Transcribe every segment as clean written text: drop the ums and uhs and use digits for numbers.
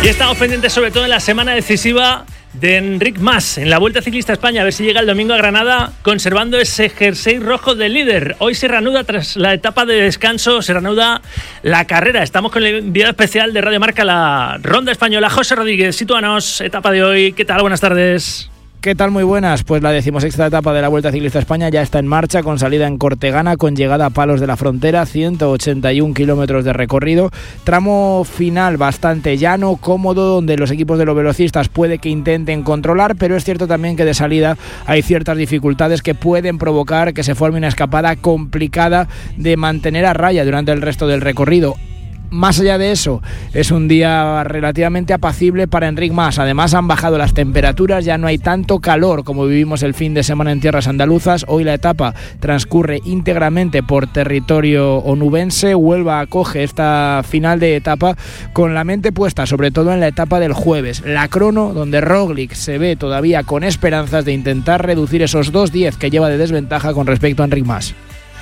Y estamos pendientes sobre todo en la semana decisiva de Enric Mas en la Vuelta Ciclista a España, a ver si llega el domingo a Granada conservando ese jersey rojo del líder. Hoy se reanuda, tras la etapa de descanso, se reanuda la carrera. Estamos con el enviado especial de Radio Marca, la Ronda Española, José Rodríguez. Sitúanos, etapa de hoy. ¿Qué tal? Buenas tardes. ¿Qué tal? Muy buenas. Pues la 16ª etapa de la Vuelta Ciclista a España ya está en marcha, con salida en Cortegana, con llegada a Palos de la Frontera, 181 kilómetros de recorrido, tramo final bastante llano, cómodo, donde los equipos de los velocistas puede que intenten controlar, pero es cierto también que de salida hay ciertas dificultades que pueden provocar que se forme una escapada complicada de mantener a raya durante el resto del recorrido. Más allá de eso, es un día relativamente apacible para Enric Mas. Además, han bajado las temperaturas, ya no hay tanto calor como vivimos el fin de semana en tierras andaluzas. Hoy la etapa transcurre íntegramente por territorio onubense. Huelva acoge esta final de etapa con la mente puesta sobre todo en la etapa del jueves, la crono, donde Roglic se ve todavía con esperanzas de intentar reducir esos 2:10 que lleva de desventaja con respecto a Enric Mas.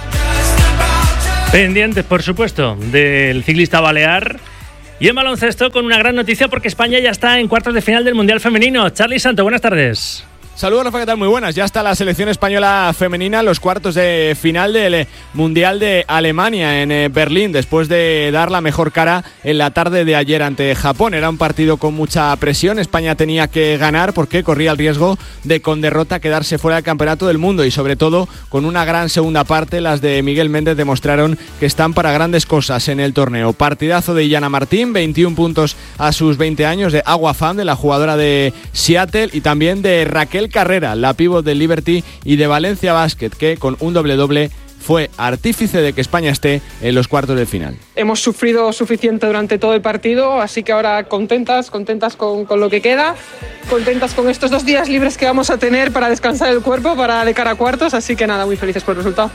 Pendientes, por supuesto, del ciclista balear. Y en baloncesto con una gran noticia, porque España ya está en cuartos de final del Mundial Femenino. Charly Santo, buenas tardes. Saludos, Rafa, ¿qué tal? Muy buenas. Ya está la selección española femenina en los cuartos de final del Mundial de Alemania en Berlín, después de dar la mejor cara en la tarde de ayer ante Japón. Era un partido con mucha presión. España tenía que ganar porque corría el riesgo de, con derrota, quedarse fuera del Campeonato del Mundo, y sobre todo con una gran segunda parte. Las de Miguel Méndez demostraron que están para grandes cosas en el torneo. Partidazo de Illana Martín, 21 puntos a sus 20 años, de Agua Fan, de la jugadora de Seattle, y también de Raquel Carrera, la pívot del Liberty, y de Valencia Basket, que con un doble fue artífice de que España esté en los cuartos de final. Hemos sufrido suficiente durante todo el partido, así que ahora contentas con lo que queda, contentas con estos 2 días libres que vamos a tener para descansar el cuerpo, para de cara a cuartos, así que nada, muy felices por el resultado.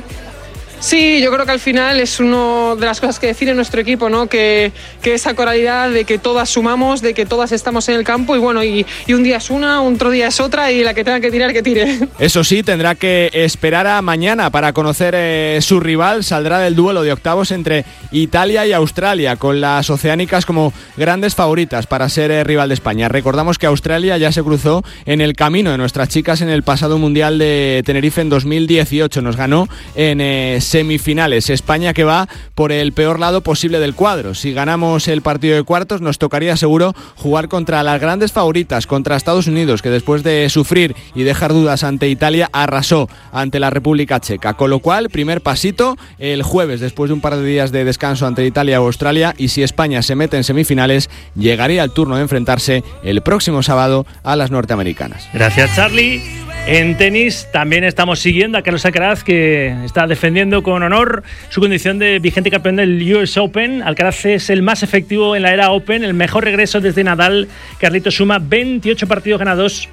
Sí, yo creo que al final es una de las cosas que define nuestro equipo, ¿no? Que esa coralidad de que todas sumamos, de que todas estamos en el campo, y bueno, y un día es una, otro día es otra, y la que tenga que tirar, que tire. Eso sí, tendrá que esperar a mañana para conocer su rival. Saldrá del duelo de octavos entre Italia y Australia, con las oceánicas como grandes favoritas para ser rival de España. Recordamos que Australia ya se cruzó en el camino de nuestras chicas en el pasado Mundial de Tenerife en 2018. Nos ganó en semifinales. España, que va por el peor lado posible del cuadro. Si ganamos el partido de cuartos, nos tocaría seguro jugar contra las grandes favoritas, contra Estados Unidos, que después de sufrir y dejar dudas ante Italia, arrasó ante la República Checa. Con lo cual, primer pasito el jueves, después de un par de días de descanso ante Italia o Australia, y si España se mete en semifinales, llegaría el turno de enfrentarse el próximo sábado a las norteamericanas. Gracias, Charly. En tenis también estamos siguiendo a Carlos Alcaraz, que está defendiendo con honor su condición de vigente campeón del US Open. Alcaraz es el más efectivo en la era Open, el mejor regreso desde Nadal. Carlitos suma 28 partidos ganados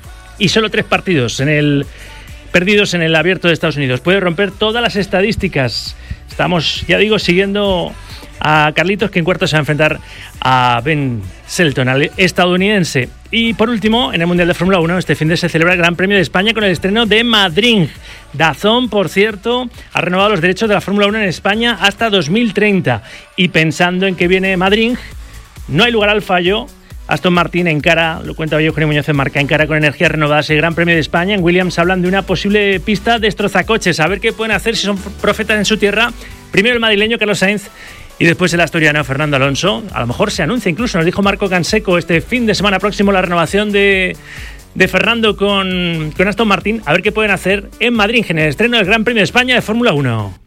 y solo 3 partidos perdidos en el Abierto de Estados Unidos. Puede romper todas las estadísticas. Estamos, ya digo, siguiendo a Carlitos, que en cuartos se va a enfrentar a Ben Shelton, al estadounidense. Y por último, en el Mundial de Fórmula 1, este fin de se celebra el Gran Premio de España con el estreno de Madrid. DAZN, por cierto, ha renovado los derechos de la Fórmula 1 en España hasta 2030. Y pensando en que viene Madrid, no hay lugar al fallo. Aston Martin encara, lo cuenta Eugenio Muñoz en Marca, encara con energías renovadas el Gran Premio de España. En Williams hablan de una posible pista destrozacoches. A ver qué pueden hacer si son profetas en su tierra. Primero el madrileño Carlos Sainz, y después el asturiano Fernando Alonso. A lo mejor se anuncia, incluso nos dijo Marco Canseco este fin de semana próximo, la renovación de Fernando con Aston Martin. A ver qué pueden hacer en Madrid en el estreno del Gran Premio de España de Fórmula 1.